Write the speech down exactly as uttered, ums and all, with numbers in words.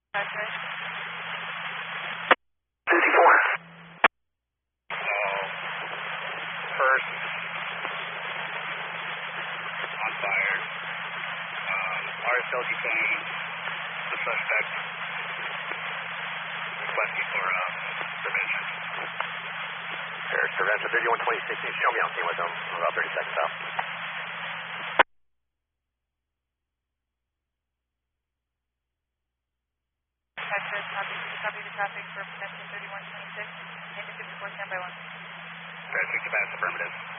Patrick. fifty-four. Uh, first, on fire. Um, R S L detained the suspect, requesting for uh, prevention. There's prevention, thirty-one twenty-six. Show me on scene with them. We're about thirty seconds out. Patrick, copy, copy the traffic for prevention thirty-one twenty-six. Into fifty-four, stand by one. Patrick, to pass, affirmative.